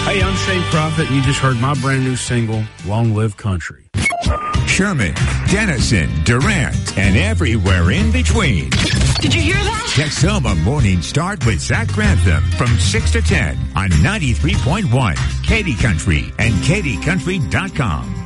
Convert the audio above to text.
Hey, I'm Shane Prophet, and you just heard my brand new single, Long Live Country. Sherman, Denison, Durant, and everywhere in between. Did you hear that? Texoma Morning Start with Zach Grantham from 6 to 10 on 93.1 Katy Country and KatyCountry.com.